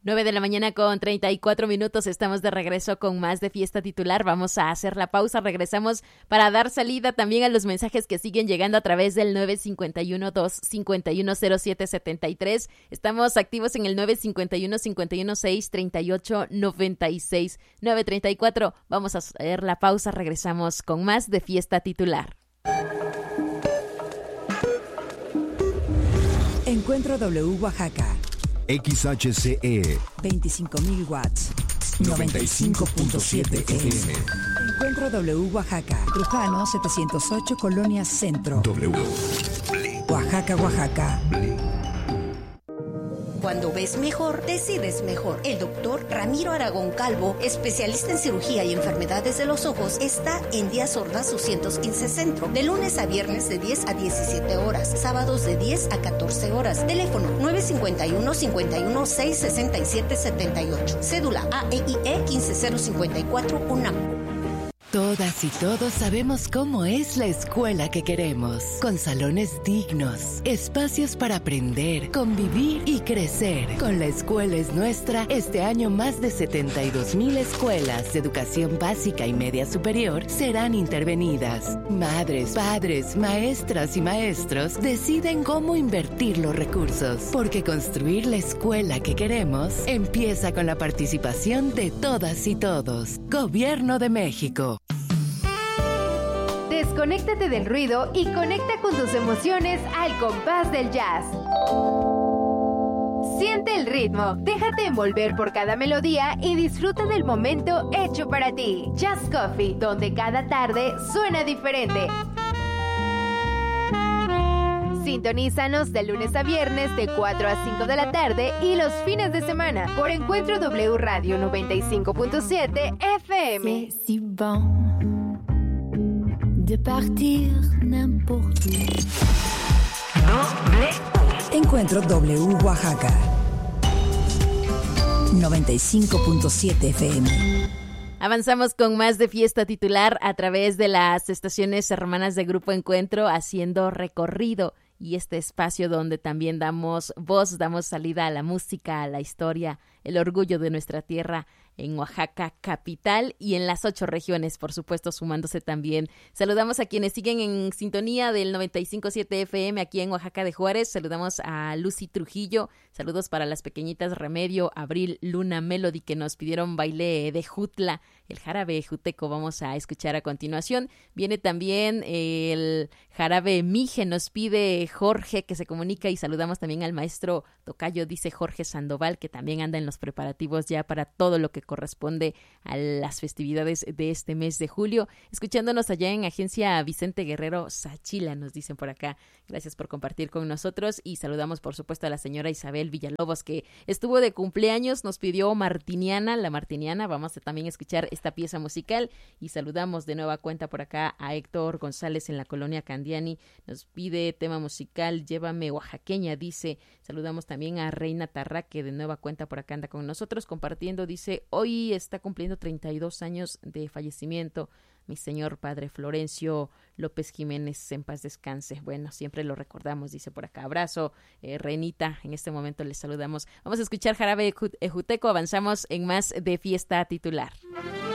9 de la mañana con 34 minutos. Estamos de regreso con más de Fiesta Titular. Vamos a hacer la pausa. Regresamos para dar salida también a los mensajes que siguen llegando a través del 951-251-0773. Estamos activos en el 951-516-3896. 9:34. Vamos a hacer la pausa. Regresamos con más de Fiesta Titular. Encuentro W Oaxaca. XHCE 25.000 watts. 95.7 FM. Encuentro W Oaxaca. Trujano 708, Colonia Centro. W. Oaxaca, Oaxaca. Cuando ves mejor, decides mejor. El doctor Ramiro Aragón Calvo, especialista en cirugía y enfermedades de los ojos, está en Díaz Ordaz 215 Centro, de lunes a viernes de 10 a 17 horas, sábados de 10 a 14 horas. Teléfono 951-51-667-78. Cédula AEIE 15054 UNAM. Todas y todos sabemos cómo es la escuela que queremos, con salones dignos, espacios para aprender, convivir y crecer. Con La Escuela es Nuestra, este año más de 72,000 escuelas de educación básica y media superior serán intervenidas. Madres, padres, maestras y maestros deciden cómo invertir los recursos, porque construir la escuela que queremos empieza con la participación de todas y todos. Gobierno de México. Desconéctate del ruido y conecta con tus emociones al compás del jazz. Siente el ritmo, déjate envolver por cada melodía y disfruta del momento hecho para ti. Jazz Coffee, donde cada tarde suena diferente. Sintonízanos de lunes a viernes de 4 a 5 de la tarde y los fines de semana por Encuentro W Radio 95.7 FM. C'est si bon de partir n'importe où. Encuentro W Oaxaca. 95.7 FM. Avanzamos con más de Fiesta Titular a través de las estaciones hermanas de Grupo Encuentro, haciendo recorrido y este espacio donde también damos voz, damos salida a la música, a la historia, el orgullo de nuestra tierra en Oaxaca capital y en las 8 regiones, por supuesto, sumándose también. Saludamos a quienes siguen en sintonía del 95.7 FM aquí en Oaxaca de Juárez. Saludamos a Lucy Trujillo. Saludos para las pequeñitas Remedio, Abril, Luna, Melody, que nos pidieron baile de Jutla, el jarabe juteco. Vamos a escuchar a continuación. Viene también el jarabe Mije, nos pide Jorge, que se comunica, y saludamos también al maestro tocayo, dice Jorge Sandoval, que también anda en los preparativos ya para todo lo que corresponde a las festividades de este mes de julio. Escuchándonos allá en Agencia Vicente Guerrero Sachila, nos dicen por acá. Gracias por compartir con nosotros y saludamos por supuesto a la señora Isabel Villalobos, que estuvo de cumpleaños, nos pidió Martiniana, la Martiniana. Vamos a también escuchar esta pieza musical y saludamos de nueva cuenta por acá a Héctor González en la colonia Candiani. Nos pide tema musical Llévame Oaxaqueña, dice. Saludamos también a Reina Tarra, que de nueva cuenta por acá anda con nosotros compartiendo, dice: hoy está cumpliendo 32 años de fallecimiento mi señor padre Florencio López Jiménez, en paz descanse. Bueno, siempre lo recordamos, dice por acá. Abrazo, Renita, en este momento les saludamos. Vamos a escuchar jarabe juteco, avanzamos en más de Fiesta Titular.